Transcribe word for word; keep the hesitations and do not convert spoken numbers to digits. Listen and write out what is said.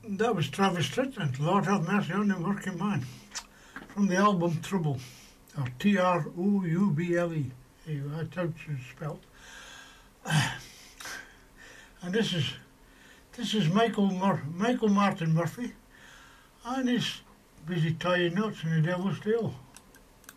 That was Travis Strickland, Lord have mercy on him, working man, from the album Trouble, or T R O U B L E. That's how it's spelled. And this is this is Michael Mur- Michael Martin Murphy, and he's busy tying knots in the Devil's Tail.